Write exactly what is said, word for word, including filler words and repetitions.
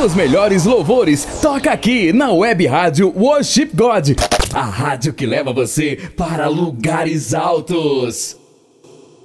Os melhores louvores toca aqui na Web Rádio Worship God, a rádio que leva você para lugares altos.